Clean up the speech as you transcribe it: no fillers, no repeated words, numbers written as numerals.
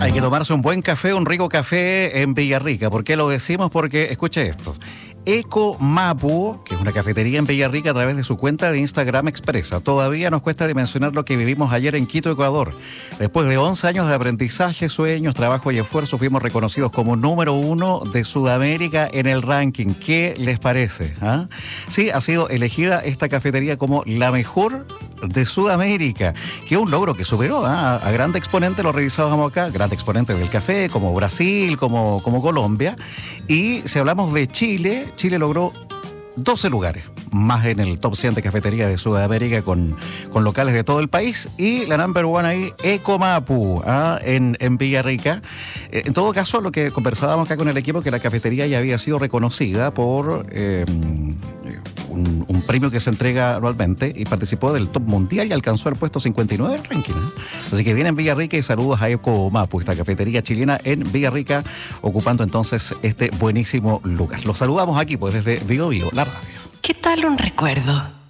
Hay que tomarse un buen café, un rico café en Villarrica. ¿Por qué lo decimos? Porque, escuche esto. Ecomapu, que es una cafetería en Villarrica, a través de su cuenta de Instagram expresa: todavía nos cuesta dimensionar lo que vivimos ayer en Quito, Ecuador. Después de 11 años de aprendizaje, sueños, trabajo y esfuerzo, fuimos reconocidos como número 1 de Sudamérica en el ranking. ¿Qué les parece? ¿Ah? Sí, ha sido elegida esta cafetería como la mejor de Sudamérica, que es un logro que superó a grandes exponentes, lo revisábamos acá, grandes exponentes del café, como Brasil, como Colombia. Y si hablamos de Chile, Chile logró 12 lugares, más en el top 100 de cafeterías de Sudamérica con locales de todo el país. Y la number one ahí, Ecomapu, en Villarrica. En todo caso, lo que conversábamos acá con el equipo, que la cafetería ya había sido reconocida por un premio que se entrega anualmente, y participó del top mundial y alcanzó el puesto 59 del ranking. Así que viene en Villarrica, y saludos a Ecomapu, esta cafetería chilena en Villarrica, ocupando entonces este buenísimo lugar. Los saludamos aquí pues desde Vigo Vigo, la radio. ¿Qué tal un recuerdo?